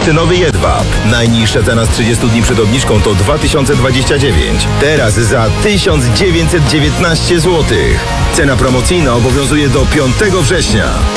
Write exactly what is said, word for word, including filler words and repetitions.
bursztynowy jedwab. Najniższa cena z trzydziestu dni przed obniżką to dwa tysiące dwadzieścia dziewięć. Teraz za tysiąc dziewięćset dziewiętnaście złotych. Cena promocyjna obowiązuje do piątego września.